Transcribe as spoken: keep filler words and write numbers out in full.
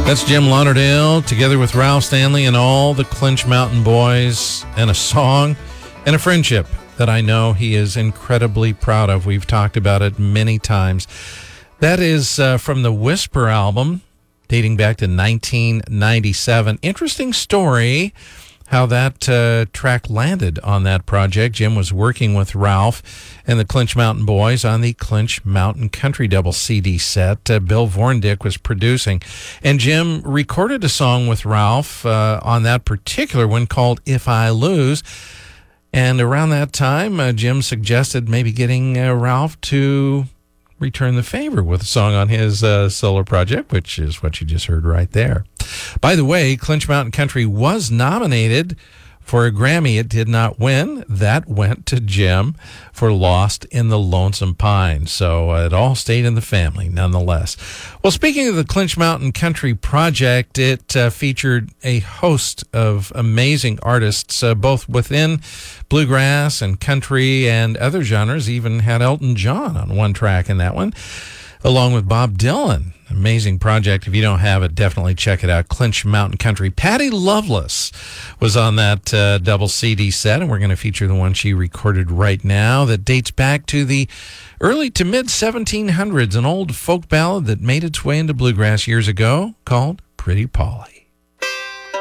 That's Jim Lauderdale, together with Ralph Stanley and all the Clinch Mountain Boys, and a song and a friendship that I know he is incredibly proud of. We've talked about it many times. That is uh, from the Whisper album, dating back to nineteen ninety-seven. Interesting story how that uh, track landed on that project. Jim was working with Ralph and the Clinch Mountain Boys on the Clinch Mountain Country double C D set. Uh, Bill Vorndick was producing, and Jim recorded a song with Ralph uh, on that particular one called If I Lose. And around that time, uh, Jim suggested maybe getting uh, Ralph to return the favor with a song on his uh, solo project, which is what you just heard right there. By the way, Clinch Mountain Country was nominated for a Grammy. It did not win. That went to Jim for Lost in the Lonesome Pine. So uh, it all stayed in the family nonetheless. Well, speaking of the Clinch Mountain Country project, it uh, featured a host of amazing artists, uh, both within bluegrass and country and other genres. Even had Elton John on one track in that one, along with Bob Dylan. Amazing project. If you don't have it, definitely check it out. Clinch Mountain Country. Patty Loveless was on that uh, double C D set, and we're going to feature the one she recorded right now that dates back to the early to mid seventeen hundreds, an old folk ballad that made its way into bluegrass years ago called Pretty Polly.